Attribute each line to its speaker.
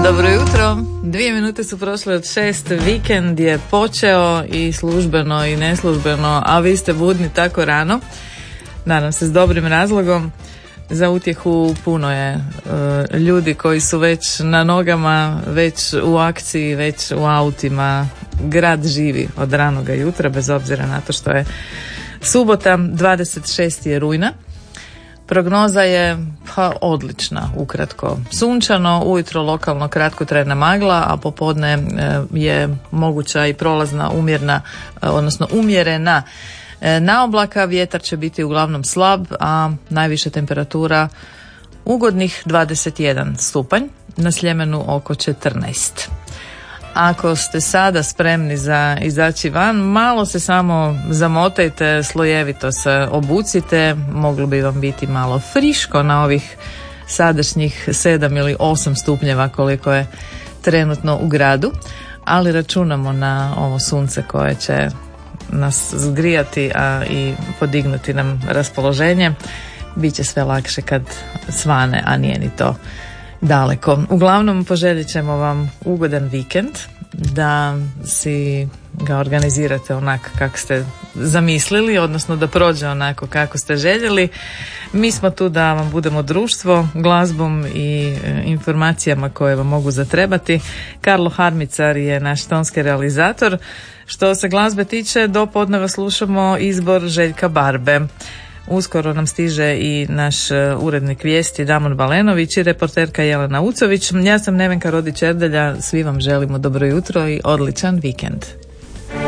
Speaker 1: Dobro jutro, 2 minute su prošle od 6, vikend je počeo i službeno i neslužbeno, a vi ste budni tako rano, nadam se s dobrim razlogom. Za utjehu puno je ljudi koji su već na nogama, već u akciji, već u autima. Grad živi od ranoga jutra, bez obzira na to što je subota, 26. rujna. Prognoza je odlična, ukratko sunčano, ujutro lokalno kratkotrajna magla, a popodne je moguća i prolazna umjerena naoblaka. Vjetar će biti uglavnom slab, a najviša temperatura ugodnih 21 stupanj, na Sljemenu oko 14. Ako ste sada spremni za izaći van, malo se samo zamotajte, slojevito se obucite, moglo bi vam biti malo friško na ovih sadašnjih 7 ili 8 stupnjeva koliko je trenutno u gradu, ali računamo na ovo sunce koje će nas zgrijati, a i podignuti nam raspoloženje. Biće sve lakše kad svane, a nije ni to daleko. Uglavnom, poželjit ćemo vam ugodan vikend, da si ga organizirate onako kako ste zamislili, odnosno da prođe onako kako ste željeli. Mi smo tu da vam budemo društvo glazbom i informacijama koje vam mogu zatrebati. Karlo Harmicar je naš tonski realizator. Što se glazbe tiče, do podneva slušamo izbor Željka Barbe. Uskoro nam stiže i naš urednik vijesti Damon Balenović i reporterka Jelena Ucović. Ja sam Nevenka Rodić Erdelja, svi vam želimo dobro jutro i odličan vikend.